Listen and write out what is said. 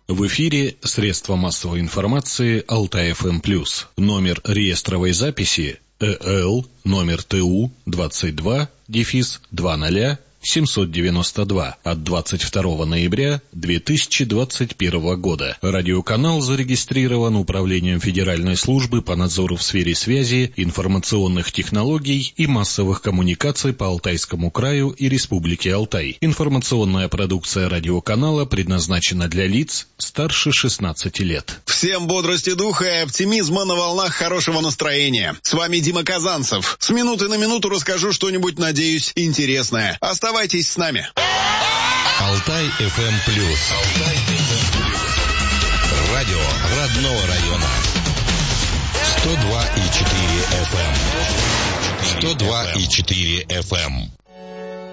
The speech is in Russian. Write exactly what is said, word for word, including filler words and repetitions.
В эфире средства массовой информации Алтай-ФМ+. Номер реестровой записи ЭЛ номер ТУ двадцать два дефис двадцать семьсот девяносто два от двадцать второго ноября две тысячи двадцать первого года. Радиоканал зарегистрирован Управлением Федеральной службы по надзору в сфере связи, информационных технологий и массовых коммуникаций по Алтайскому краю и Республике Алтай. Информационная продукция радиоканала предназначена для лиц старше шестнадцати лет. Всем бодрости духа и оптимизма на волнах хорошего настроения. С вами Дима Казанцев. С минуты на минуту расскажу что-нибудь, надеюсь, интересное. Оставайтесь с нами. Алтай-ФМ плюс. Радио родного района. сто два и четыре эф эм. сто два и четыре эф эм.